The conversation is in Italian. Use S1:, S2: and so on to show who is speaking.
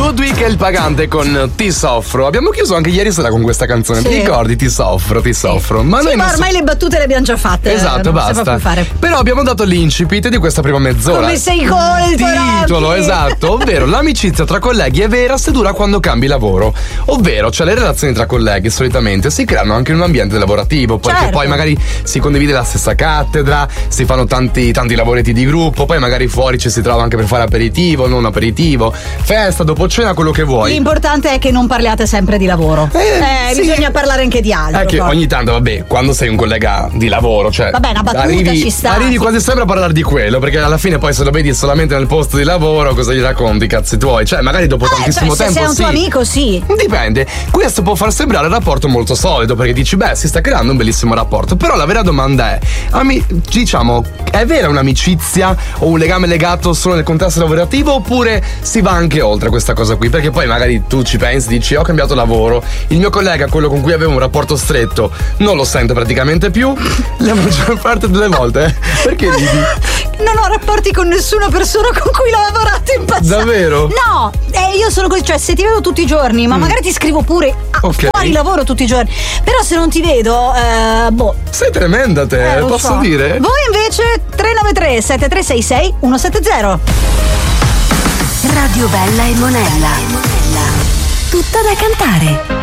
S1: Ludwig e il Pagante con Ti soffro. Abbiamo chiuso anche ieri sera con questa canzone. Sì. Ti ricordi? Ti soffro, ti soffro. Ma noi
S2: ormai le battute le abbiamo già fatte.
S1: Esatto, basta. Però abbiamo dato l'incipit di questa prima mezz'ora.
S2: Come sei colto,
S1: titolo, esatto. Ovvero l'amicizia tra colleghi è vera se dura quando cambi lavoro. Ovvero, cioè le relazioni tra colleghi solitamente si creano anche in un ambiente lavorativo, perché poi magari si condivide la stessa cattedra, si fanno tanti lavoretti di gruppo, poi magari fuori ci si trova anche per fare aperitivo, non aperitivo, festa, dopo cena, quello che vuoi.
S2: L'importante è che non parliate sempre di lavoro. Sì. Bisogna parlare anche di altro.
S1: È che ogni tanto, vabbè, quando sei un collega di lavoro, cioè
S2: vabbè, una battuta ci sta.
S1: Arrivi quasi sempre a parlare di quello, perché alla fine poi se lo vedi solamente nel posto di lavoro, cosa gli racconti, cazzi tuoi? Cioè, magari dopo tantissimo tempo.
S2: Se sei un tuo amico, sì.
S1: Dipende. Questo può far sembrare il rapporto molto solido, perché dici, beh, si sta creando un bellissimo rapporto. Però la vera domanda è, diciamo, è vera un'amicizia o un legame legato solo nel contesto lavorativo, oppure si va anche oltre questa cosa qui? Perché poi magari tu ci pensi, dici, ho cambiato lavoro, il mio collega, quello con cui avevo un rapporto stretto, non lo sento praticamente più, la maggior parte delle volte. Perché ridi?
S2: Non ho rapporti con nessuna persona con cui l'ho lavorato in passato.
S1: Davvero?
S2: No, io sono così, cioè se ti vedo tutti i giorni, ma magari ti scrivo pure fuori lavoro tutti i giorni. Però se non ti vedo,
S1: sei tremenda te, posso dire?
S2: Voi invece 393 7366 170.
S3: Radio Bella e Monella. Tutta da cantare.